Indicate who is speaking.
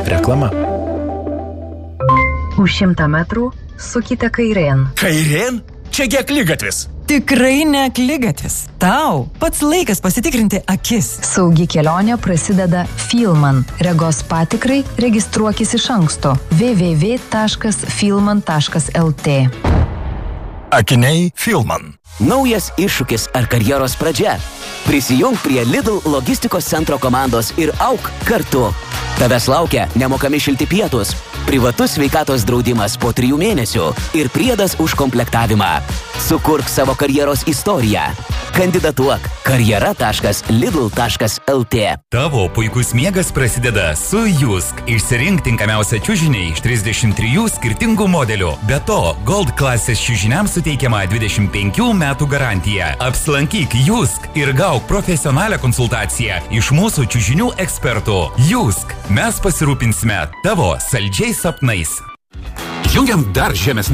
Speaker 1: Reklama.
Speaker 2: Už 100 metrų sukite kairėn.
Speaker 1: Kairėn? Čiagi akligatvis.
Speaker 3: Tikrai ne akligatvis. Tau pats laikas pasitikrinti akis.
Speaker 2: Saugi kelionė prasideda Filman. Regos patikrai registruokis iš anksto. www.filman.lt.
Speaker 1: Akiniai Filman.
Speaker 4: Naujas iššūkis ar karjeros pradžia. Prisijung prie Lidl logistikos centro komandos ir auk kartu. Tavęs laukia nemokami šilti pietus, privatus sveikatos draudimas po 3 mėnesių ir priedas už komplektavimą. Sukurk savo karjeros istoriją. Kandidatuok karjera.lidl.lt.
Speaker 5: Tavo puikus miegas prasideda su Jusk. Išsirink tinkamiausią čiužinį iš 33 skirtingų modelių. Be to, Gold klasės čiužiniams suteikiama 25 metų garantija. Apsilankyk Jusk ir gauk profesionalią konsultaciją iš mūsų čiužinių ekspertų. Jusk. Mes pasirūpinsime tavo saldžiais sapnais.
Speaker 6: Jungiam dar žemesnį